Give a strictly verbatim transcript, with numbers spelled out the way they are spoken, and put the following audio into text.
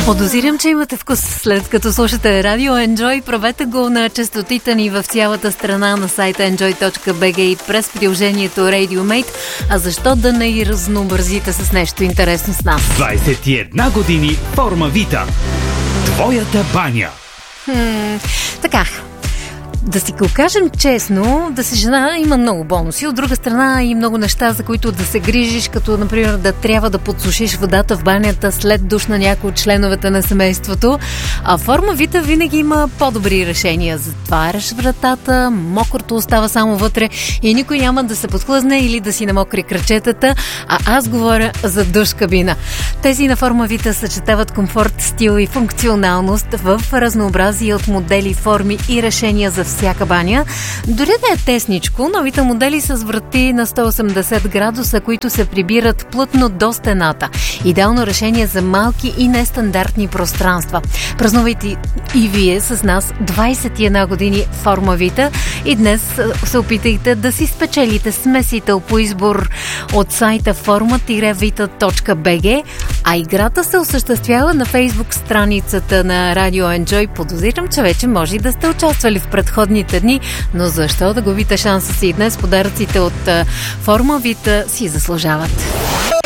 Подозирам, че имате вкус след като слушате Радио Enjoy. Правете го на честотите ни в цялата страна на сайта enjoy точка би джи и през приложението RadioMate. А защо да не и разнообразите с нещо интересно с нас? двайсет и една години Форма Вита. Твоята баня. Хм, така. Да си го кажем честно, да си жена има много бонуси. От друга страна и много неща, за които да се грижиш, като например да трябва да подсушиш водата в банята след душ на някои от членовете на семейството. А Форма Вита винаги има по-добри решения. Затваряш вратата, мокрото остава само вътре и никой няма да се подхлъзне или да си намокри крачетата, а аз говоря за душ кабина. Тези на Форма Вита съчетават комфорт, стил и функционалност в разнообразие от модели, форми и решения за всяка баня. Дори да е тесничко, новите модели са с врати на сто и осемдесет градуса, които се прибират плътно до стената. Идеално решение за малки и нестандартни пространства. Празнувайте и вие с нас двайсет и една години Форма Вита и днес се опитайте да си спечелите смесител по избор от сайта форма вита точка би джи, а играта се осъществява на Фейсбук страницата на Радио Enjoy. Подозирам, че вече може да сте участвали в предходните дни, но защо да губите шанса си и днес? Подаръците от Форма Вита си заслужават.